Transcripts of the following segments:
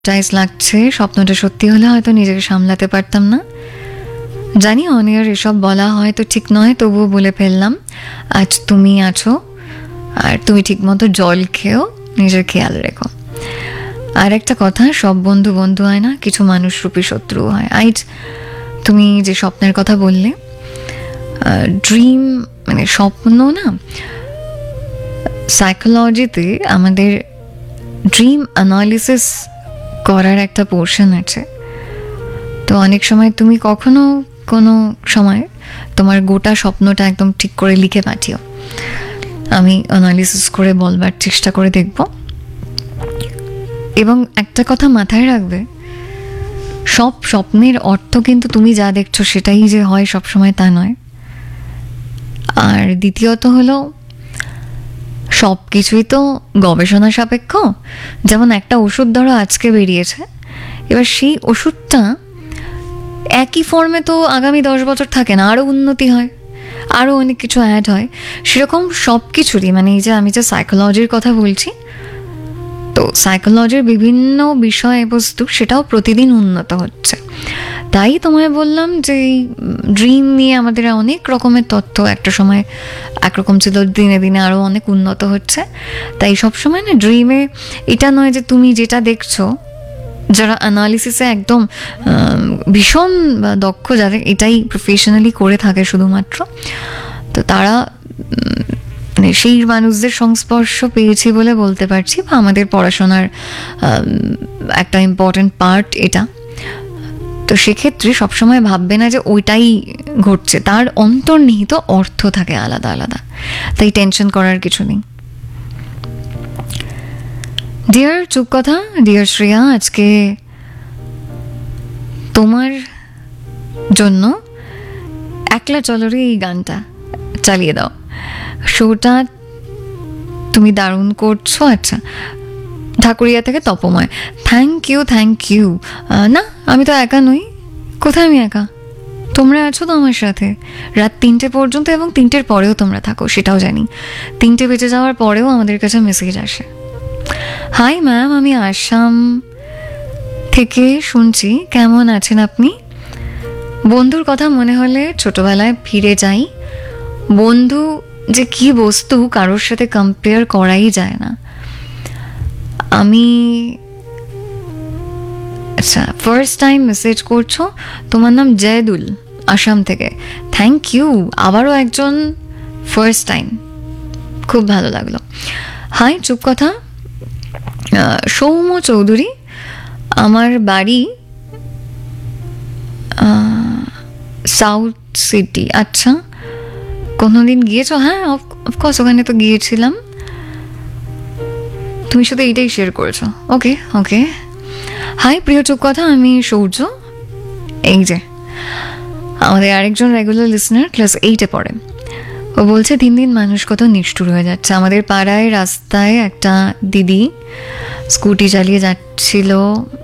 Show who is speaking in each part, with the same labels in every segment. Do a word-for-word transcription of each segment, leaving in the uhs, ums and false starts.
Speaker 1: টাইস লাগছে, স্বপ্নটা সত্যি হলে হয়তো নিজেকে সামলাতে পারতাম না। জানি অনিয়ার এসব বলা হয়তো ঠিক নয়, তবুও বলে ফেললাম। আজ তুমি আছো, আর তুমি ঠিক মতো জল খেও, নিজের খেয়াল রেখো। আর একটা কথা, সব বন্ধু বন্ধু হয় না, কিছু মানুষরূপী শত্রু হয়। আজ তুমি যে স্বপ্নের কথা বললে, ড্রিম মানে স্বপ্ন না, সাইকোলজিতে আমাদের ড্রিম অ্যানালিসিস করার একটা পোর্শন আছে। তো অনেক সময় তুমি কখনো কোনো সময় তোমার গোটা স্বপ্নটা একদম ঠিক করে লিখে পাঠিও, আমি অ্যানালিসিস করে বলবার চেষ্টা করে দেখব। এবং একটা কথা মাথায় রাখবে, সব স্বপ্নের অর্থ কিন্তু তুমি যা দেখছো সেটাই যে হয় সবসময় তা নয়। আর দ্বিতীয়ত হলো, সব কিছুই তো গবেষণা সাপেক্ষ। যেমন একটা ওষুধ ধরো আজকে বেরিয়েছে, এবার সেই ওষুধটা একই ফর্মে তো আগামী দশ বছর থাকে না, আরও উন্নতি হয়, আরও অনেক কিছু অ্যাড হয়। সেরকম সব কিছুরই, মানে এই যে আমি যে সাইকোলজির কথা বলছি, তো সাইকোলজির বিভিন্ন বিষয়বস্তু সেটাও প্রতিদিন উন্নত হচ্ছে। তাই তোমায় বললাম যে এই ড্রিম নিয়ে আমাদের অনেক রকমের তথ্য একটা সময় একরকম ছিল, দিনে দিনে আরও অনেক উন্নত হচ্ছে। তাই সবসময় না ড্রিমে এটা নয় যে তুমি যেটা দেখছো, যারা অ্যানালিসিসে একদম ভীষণ দক্ষ, যাদের এটাই প্রফেশনালি করে থাকে শুধুমাত্র, তো তারা মানে সেই মানুষদের সংস্পর্শ পেয়েছি বলে বলতে পারছি, বা আমাদের পড়াশোনার একটা ইম্পর্ট্যান্ট পার্ট এটা। তো সেক্ষেত্রে সবসময় ভাববে না যে ওইটাই ঘটছে, তার অন্তর্নিহিত অর্থ থাকে আলাদা আলাদা, তাই টেনশন করার কিছু নেই। ডিয়ার চুপ কথা, ডিয়ার শ্রেয়া, আজকে তোমার জন্য একলা চলরে এই গানটা চালিয়ে দাও। শোটা তুমি দারুণ করছো। আচ্ছা, ঠাকুরিয়া থেকে তপময়, থ্যাংক ইউ থ্যাংক ইউ। না, আমি তো একা নই। কোথায় আমি একা? তোমরা আছো তো আমার সাথে রাত তিনটে পর্যন্ত, এবং তিনটের পরেও তোমরা থাকো সেটাও জানি। তিনটে বেজে যাওয়ার পরেও আমাদের কাছে মেসেজ আসে। হাই ম্যাম, আমি আসাম থেকে শুনছি, কেমন আছেন আপনি? বন্ধুর কথা মনে হলে ছোটবেলায় ফিরে যাই। বন্ধু যে কি বস্তু কারোর সাথে কম্পেয়ার করাই যায় না। আমি আচ্ছা, ফার্স্ট টাইম মেসেজ করছো, তোমার নাম জয়দুল, আসাম থেকে। থ্যাংক ইউ, আবারও একজন ফার্স্ট টাইম, খুব ভালো লাগলো। হাই চুপ কথা, সৌম্য চৌধুরী, আমার বাড়ি সাউথ সিটি। আচ্ছা, কোনোদিন গিয়েছো? হ্যাঁ, অফকোর্স, ওখানে তো গিয়েছিলাম। তুমি শুধু এইটাই শেয়ার করেছো। ওকে ওকে। হাই প্রিয় চুপ কথা, আমি সূর্য। এই যে আমাদের আরেকজন রেগুলার লিসনার, ক্লাস এইটে পড়ে। ও বলছে দিন দিন মানুষ কত নিষ্ঠুর হয়ে যাচ্ছে। আমাদের পাড়ায় রাস্তায় একটা দিদি স্কুটি চালিয়ে যাচ্ছিল,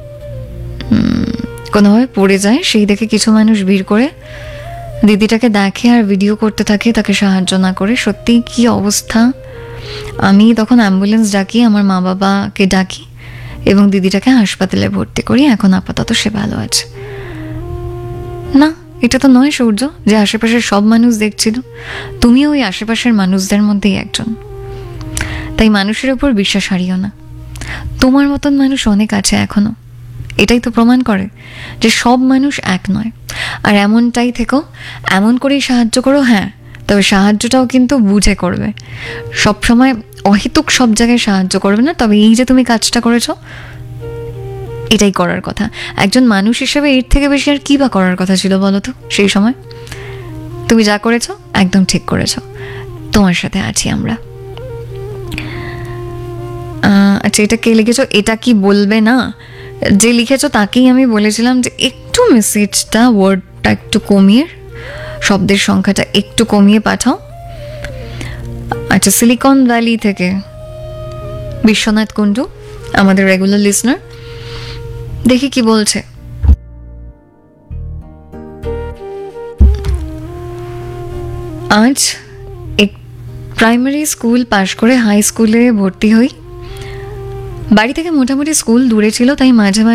Speaker 1: কোনোভাবে পড়ে যায়। সেই দেখে কিছু মানুষ ভিড় করে দিদিটাকে দেখে আর ভিডিও করতে থাকে, তাকে সাহায্য না করে। সত্যি কি অবস্থা। আমি তখন অ্যাম্বুলেন্স ডাকি, আমার মা বাবাকে ডাকি, এবং দিদিটাকে হাসপাতালে ভর্তি করি। এখন আপাতত সে ভালো আছে। না, এটা তো নয় সূর্য যে আশেপাশের সব মানুষ দেখছিল, তুমিও ওই আশেপাশের মানুষদের মধ্যেই একজন। তাই মানুষের উপর বিশ্বাস হারিও না। তোমার মতন মানুষ অনেক আছে এখনো। এটাই তো প্রমাণ করে যে সব মানুষ এক নয়। আর এমনটাই থেকো, এমন করেই সাহায্য করো। হ্যাঁ, তবে সাহায্যটাও কিন্তু বুঝে করবে। সবসময় অহেতুক সব জায়গায় সাহায্য করবে না। তবে এই যে তুমি কাজটা করেছো, এটাই করার কথা। একজন মানুষ হিসেবে এর থেকে বেশি আর কি বা করার কথা ছিল বলো তো সেই সময়? তুমি যা করেছো একদম ঠিক করেছো। তোমার সাথে আছি আমরা। আচ্ছা, এটা কে লিখেছো? এটা কি বলবে না? যে লিখেছো তাকেই আমি বলেছিলাম যে একটু মেসেজটা, ওয়ার্ডটা একটু কমিয়ে, শব্দের সংখ্যাটা একটু কমিয়ে পাঠাও। আচ্ছা, সিলিকন ভ্যালি থেকে বিশ্বনাথ কুণ্ডু, আমাদের রেগুলার লিসনার, দেখি কি বলছে। আজ এক প্রাইমারি স্কুল পাশ করে হাই স্কুলে ভর্তি হই। বাড়ি থেকে মোটামুটি স্কুল দূরে ছিল, তাই মাঝে মাঝে